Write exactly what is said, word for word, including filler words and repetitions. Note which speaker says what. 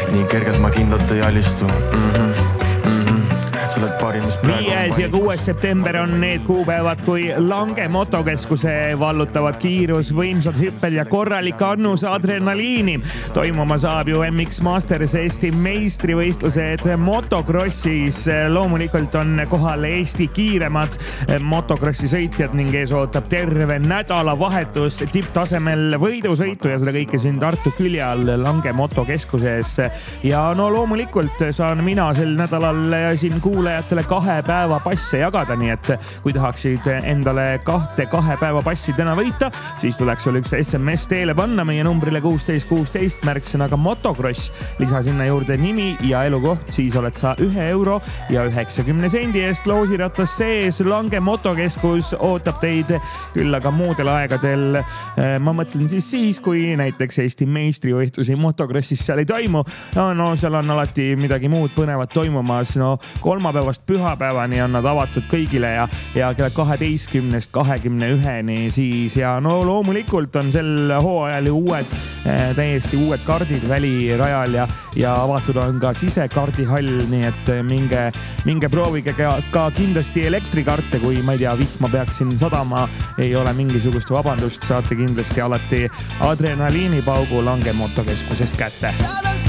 Speaker 1: nii kergelt ma kindlalt ei alistu mm-hmm.
Speaker 2: viies ja kuues september on need kuupäevad, kui Lange motokeskuse vallutavad kiirus, võimsad hüpped ja korralik annus adrenaliini. Toimuma saab ju M X Masters Eesti meistrivõistlused motokrossis. Loomulikult on kohal Eesti kiiremad motokrossi sõitjad ning ees ootab terve nädalavahetus tipptasemel võidusõitu ja seda kõike siin Tartu külje all Lange motokeskuses. Ja no loomulikult saan mina sel nädalal siin kuulajatele kahe päeva passe jagada, nii et kui tahaksid endale kahte kahe päeva passi täna võita, siis tuleks sul üks S M S teele panna meie numbrile kuusteist kuusteist märksõnaga motokross. Lisa sinna juurde nimi ja elukoht, siis oled sa ühe euro ja üheksakümne sendi eest loosiratas sees. Lange motokeskus ootab teid küll aga muudel aegadel. Ma mõtlen siis siis, kui näiteks Eesti meistrivõistlusi motokrossis seal ei toimu. No, no seal on alati midagi muud põnevat toimumas. No kolmapäevast pühapäevani on nad avatud kõigile ja, ja kella kaheteistkümnest kahekümne üheni siis. Ja no loomulikult on sel hooajal ju uued, täiesti uued kardid välirajal ja, ja avatud on ka sisekardihall, nii et minge, minge proovige ka, ka kindlasti elektrikarte, kui ma ei tea, vihma peaksin sadama, ei ole mingisugust vabandust, saate kindlasti alati adrenaliinipaugu Lange motokeskusest kätte.